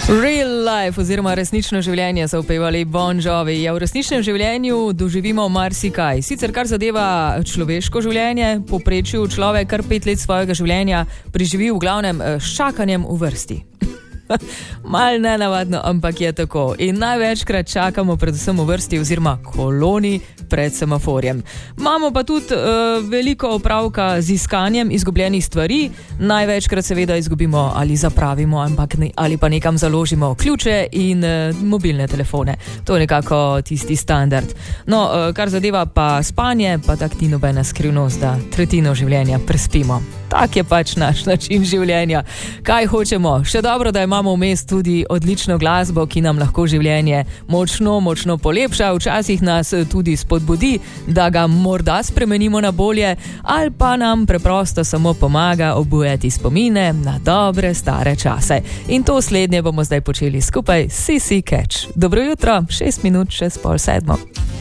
Real life oziroma resnično življenje so upevali Bon Jovi. Ja, v resničnem življenju doživimo marsikaj. Sicer kar zadeva človeško življenje, povprečju človek kar 5 let svojega življenja preživi v glavnem s čakanjem v vrsti. Mal nenavadno, ampak je tako. In največkrat čakamo predvsem v vrsti oziroma koloni pred semaforjem. Imamo pa tudi veliko opravka z iskanjem izgubljenih stvari. Največkrat seveda izgubimo ali zapravimo, ali pa nekam založimo ključe in mobilne telefone. To je nekako tisti standard. No, kar zadeva pa spanje, pa tak ni nobena skrivnost, da tretjino življenja prespimo. Tak je pač naš način življenja. Kaj hočemo? Še dobro, da imamo vmes tudi odlično glasbo, ki nam lahko življenje močno polepša. Včasih nas tudi spodbudi, da ga morda spremenimo na bolje, ali pa nam preprosto samo pomaga obujati spomine na dobre stare čase. In to slednje bomo zdaj počeli skupaj s CC Catch. Dobro jutro, 6 minut čez 6:30.